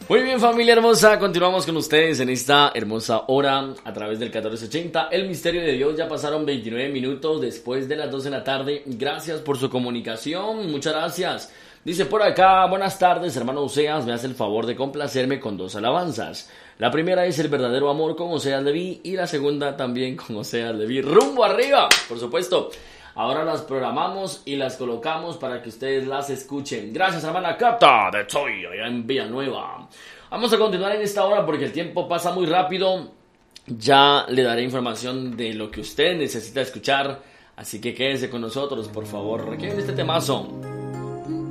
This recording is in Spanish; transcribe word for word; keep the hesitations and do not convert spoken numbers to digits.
Muy bien, familia hermosa, continuamos con ustedes en esta hermosa hora a través del catorce ochenta. El misterio de Dios, ya pasaron veintinueve minutos después de las doce de la tarde. Gracias por su comunicación, muchas gracias. Dice por acá, buenas tardes, hermano Oseas, me hace el favor de complacerme con dos alabanzas. La primera es El verdadero amor con Oseas Leví y la segunda también con Oseas Leví. ¡Rumbo arriba! Por supuesto. Ahora las programamos y las colocamos para que ustedes las escuchen. Gracias, hermana Cata de Toy, allá en Villanueva. Vamos a continuar en esta hora porque el tiempo pasa muy rápido. Ya le daré información de lo que usted necesita escuchar. Así que quédese con nosotros, por favor. Requieren este temazo.